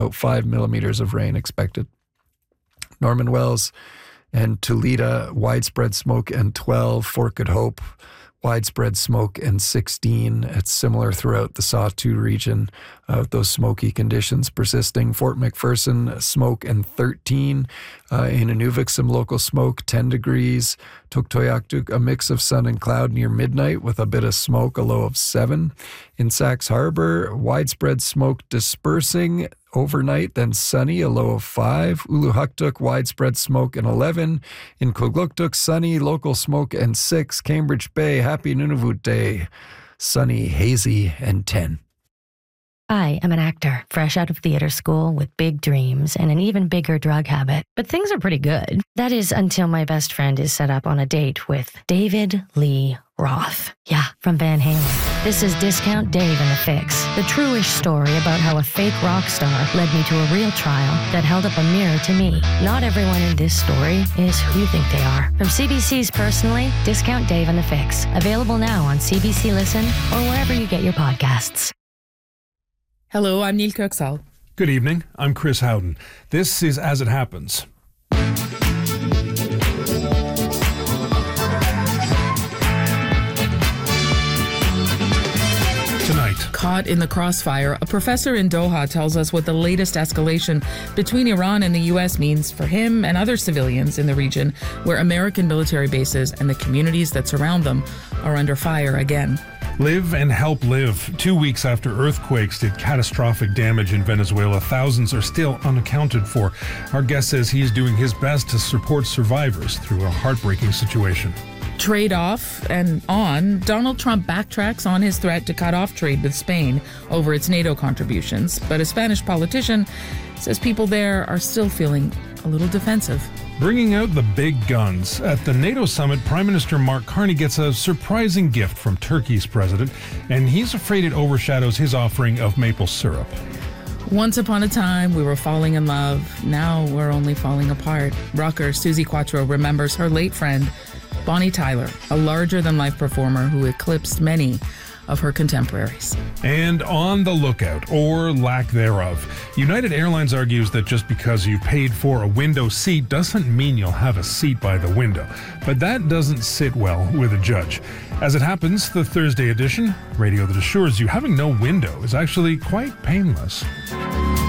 about 5 millimeters of rain expected. Norman Wells and Tulita, widespread smoke and 12. Fort Good Hope, widespread smoke and 16. It's similar throughout the Sawtooth region of those smoky conditions persisting. Fort McPherson, smoke and 13. In Inuvik, some local smoke, 10 degrees. Tuktoyaktuk, a mix of sun and cloud near midnight with a bit of smoke, a low of 7. In Sax Harbor, widespread smoke dispersing overnight, then sunny, a low of 5. Uluhuktuk, widespread smoke and 11. In Kugluktuk, sunny, local smoke and 6. Cambridge Bay, happy Nunavut Day, sunny, hazy and 10. I am an actor, fresh out of theater school with big dreams and an even bigger drug habit. But things are pretty good. That is until my best friend is set up on a date with David Lee Roth. Yeah, from Van Halen. This is Discount Dave and the Fix, the true-ish story about how a fake rock star led me to a real trial that held up a mirror to me. Not everyone in this story is who you think they are. From CBC's Personally, Discount Dave and the Fix. Available now on CBC Listen or wherever you get your podcasts. Hello, I'm Neil Kirksall. Good evening, I'm Chris Howden. This is As It Happens. Tonight. Caught in the crossfire, a professor in Doha tells us what the latest escalation between Iran and the U.S. means for him and other civilians in the region where American military bases and the communities that surround them are under fire again. Live and help live. 2 weeks after earthquakes did catastrophic damage in Venezuela, thousands are still unaccounted for. Our guest says he's doing his best to support survivors through a heartbreaking situation. Trade off and on, Donald Trump backtracks on his threat to cut off trade with Spain over its NATO contributions, but a Spanish politician says people there are still feeling a little defensive. Bringing out the big guns. At the NATO summit, Prime Minister Mark Carney gets a surprising gift from Turkey's president, and he's afraid it overshadows his offering of maple syrup. Once upon a time, we were falling in love. Now we're only falling apart. Rocker Suzi Quatro remembers her late friend, Bonnie Tyler, a larger-than-life performer who eclipsed many of her contemporaries. And on the lookout, or lack thereof, United Airlines argues that just because you paid for a window seat doesn't mean you'll have a seat by the window. But that doesn't sit well with a judge. As it happens, the Thursday edition, radio that assures you having no window is actually quite painless.